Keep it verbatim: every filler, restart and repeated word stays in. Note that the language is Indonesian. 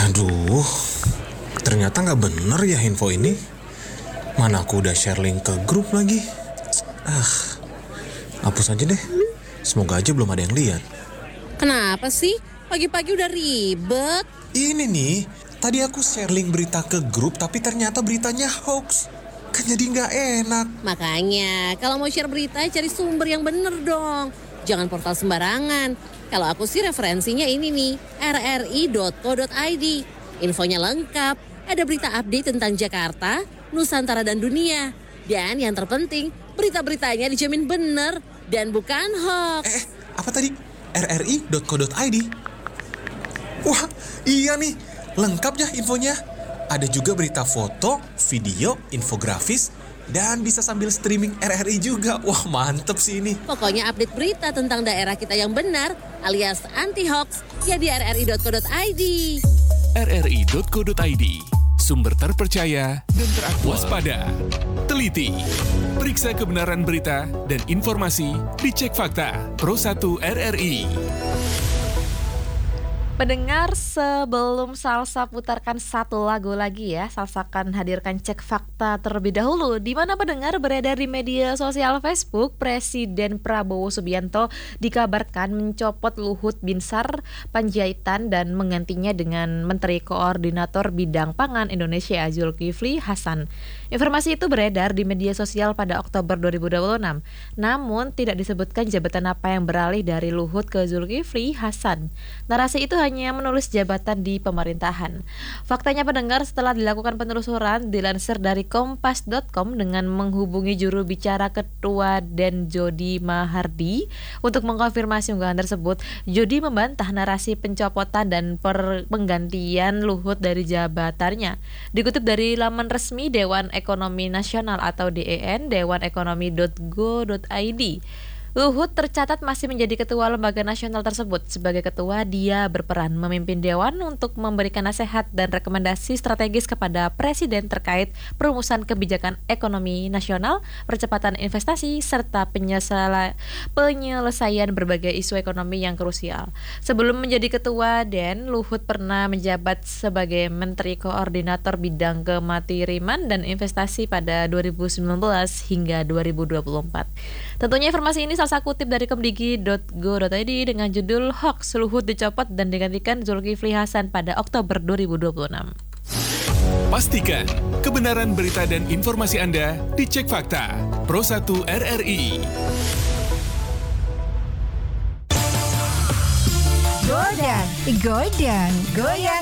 Aduh, ternyata nggak bener ya info ini. Mana aku udah share link ke grup lagi. Ah, hapus aja deh. Semoga aja belum ada yang lihat. Kenapa sih? Pagi-pagi udah ribet. Ini nih, tadi aku share link berita ke grup tapi ternyata beritanya hoax. Kan jadi nggak enak. Makanya, kalau mau share berita cari sumber yang bener dong. Jangan portal sembarangan. Kalau aku sih referensinya ini nih, r r i dot co dot i d. Infonya lengkap, ada berita update tentang Jakarta, Nusantara dan dunia. Dan yang terpenting, berita-beritanya dijamin bener dan bukan hoax. Eh, apa tadi? r r i dot co dot i d. Wah, iya nih, lengkap ya infonya. Ada juga berita foto, video, infografis, dan bisa sambil streaming R R I juga. Wah, mantep sih ini. Pokoknya update berita tentang daerah kita yang benar alias anti-hoax ya di r r i dot co dot i d. r r i dot co dot i d, sumber terpercaya dan terakuat. Waspada, teliti, periksa kebenaran berita dan informasi, dicek fakta. Pro satu R R I. Pendengar, sebelum Salsa putarkan satu lagu lagi ya, Salsa akan hadirkan cek fakta terlebih dahulu. Di mana pendengar beredar di media sosial Facebook, Presiden Prabowo Subianto dikabarkan mencopot Luhut Binsar Panjaitan dan menggantinya dengan Menteri Koordinator Bidang Pangan Indonesia Zulkifli Hasan. Informasi itu beredar di media sosial pada Oktober dua ribu dua puluh enam. Namun tidak disebutkan jabatan apa yang beralih dari Luhut ke Zulkifli Hasan. Narasi itu hanya menulis jabatan di pemerintahan. Faktanya pendengar, setelah dilakukan penelusuran dilansir dari kompas dot com dengan menghubungi juru bicara Ketua Den Jody Mahardi untuk mengkonfirmasi unggahan tersebut, Jody membantah narasi pencopotan dan per- penggantian Luhut dari jabatannya. Dikutip dari laman resmi Dewan Ekonomi Nasional atau D E N, dewan ekonomi dot go dot i d. Luhut tercatat masih menjadi ketua lembaga nasional tersebut. Sebagai ketua, dia berperan memimpin dewan untuk memberikan nasihat dan rekomendasi strategis kepada presiden terkait perumusan kebijakan ekonomi nasional, percepatan investasi, serta penyesala, penyelesaian berbagai isu ekonomi yang krusial. Sebelum menjadi ketua D E N, Luhut pernah menjabat sebagai Menteri Koordinator Bidang Kemaritiman dan Investasi pada dua ribu sembilan belas hingga dua ribu dua puluh empat. Tentunya informasi ini Salsa kutip dari kemdigi dot go dot i d dengan judul Hoax, Luhut dicopot dan digantikan Zulkifli Hasan pada Oktober dua ribu dua puluh enam. Pastikan kebenaran berita dan informasi Anda dicek fakta. Pro satu R R I. Godang, godang, goyang.